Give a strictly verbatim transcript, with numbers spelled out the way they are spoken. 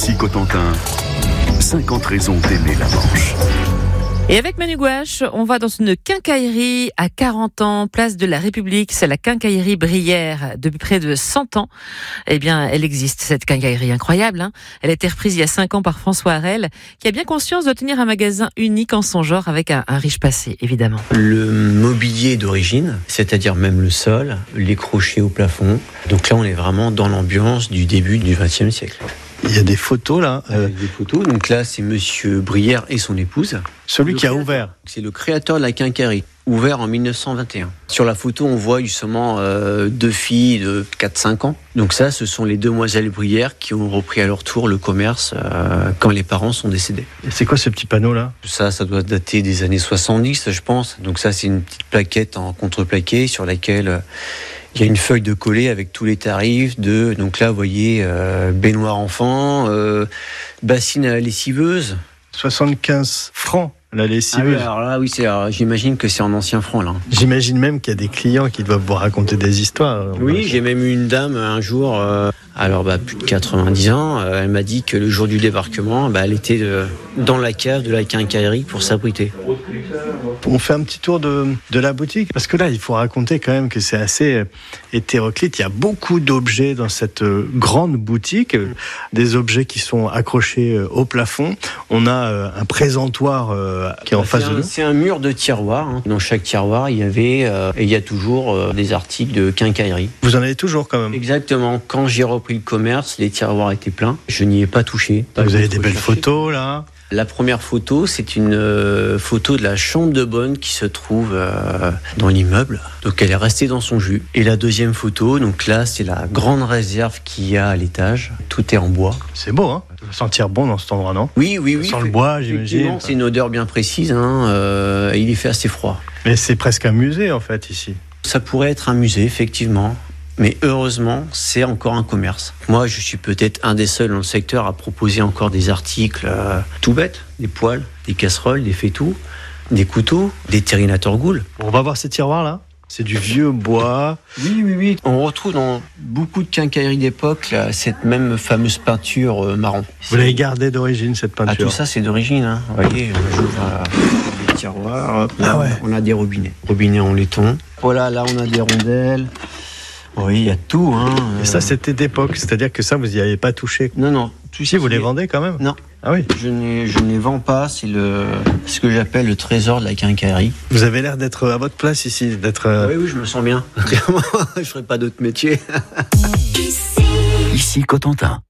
Ici Cotentin, cinquante raisons d'aimer la Manche. Et avec Manu Gouache, on va dans une quincaillerie à quarante ans, place de la République. C'est la quincaillerie Brière. Depuis près de cent ans, eh bien, elle existe, cette quincaillerie incroyable. Hein. Elle a été reprise il y a cinq ans par François Harel, qui a bien conscience de tenir un magasin unique en son genre avec un, un riche passé, évidemment. Le mobilier d'origine, c'est-à-dire même le sol, les crochets au plafond. Donc là, on est vraiment dans l'ambiance du début du vingtième siècle. Il y a des photos là. Euh... Des photos. Donc là, c'est Monsieur Brière et son épouse. Celui le qui a créateur. ouvert. C'est le créateur de la quincaillerie, ouvert en dix-neuf cent vingt et un. Sur la photo, on voit justement euh, deux filles de quatre cinq ans. Donc ça, ce sont les demoiselles Brière qui ont repris à leur tour le commerce euh, quand les parents sont décédés. Et c'est quoi ce petit panneau là ? Ça, ça doit dater des années soixante-dix, je pense. Donc ça, c'est une petite plaquette en contreplaqué sur laquelle... Euh, il y a une feuille de coller avec tous les tarifs de, donc là, vous voyez, euh, baignoire enfant, euh, bassine à la lessiveuse. soixante-quinze francs la lessiveuse. Ah oui, alors là, oui, c'est, alors, j'imagine que c'est en ancien franc, là. J'imagine même qu'il y a des clients qui doivent vous raconter des histoires. Oui, j'ai même eu une dame un jour, euh, alors bah, plus de quatre-vingt-dix ans, euh, elle m'a dit que le jour du débarquement, bah, elle était de, dans la cave de la quincaillerie pour s'abriter. On fait un petit tour de, de la boutique, parce que là, il faut raconter quand même que c'est assez hétéroclite. Il y a beaucoup d'objets dans cette grande boutique, des objets qui sont accrochés au plafond. On a un présentoir qui est en face un, de nous. C'est un mur de tiroirs. Hein. Dans chaque tiroir, il y avait euh, et il y a toujours euh, des articles de quincaillerie. Vous en avez toujours quand même. Exactement. Quand j'ai repris le commerce, les tiroirs étaient pleins. Je n'y ai pas touché. Pas Vous avez des belles photos là. La première photo, c'est une euh, photo de la chambre de bonne qui se trouve euh, dans l'immeuble. Donc elle est restée dans son jus. Et la deuxième photo, donc là, c'est la grande réserve qu'il y a à l'étage. Tout est en bois. C'est beau, hein ? Ça doit sentir bon dans cet endroit, non ? Oui, oui, oui. Sans le bois, j'imagine. C'est une odeur bien précise. Hein, euh, il y fait assez froid. Mais c'est presque un musée, en fait, ici. Ça pourrait être un musée, effectivement. Mais heureusement, c'est encore un commerce. Moi, je suis peut-être un des seuls dans le secteur à proposer encore des articles euh, tout bêtes. Des poêles, des casseroles, des fétous, des couteaux, des terrinators goules. On va voir ces tiroirs-là. C'est du vieux bois. Oui, oui, oui. On retrouve dans beaucoup de quincailleries d'époque là, cette même fameuse peinture euh, marron. Vous l'avez gardée d'origine, cette peinture ? Ah, tout ça, c'est d'origine. Hein. Vous voyez, j'ouvre euh, les tiroirs. Hop, là, ah ouais. On a des robinets. Robinets en laiton. Voilà, là, on a des rondelles. Oui, il y a tout. Hein. Et ça, c'était d'époque, c'est-à-dire que ça, vous n'y avez pas touché ? Non, non. Tout si vous les vendez quand même ? Non. Ah oui. Je ne, je ne les vends pas, c'est le, ce que j'appelle le trésor de la quincaillerie. Vous avez l'air d'être à votre place ici, d'être... Oui, oui, je me sens bien. Clairement, je ne ferai pas d'autre métier. Ici Cotentin.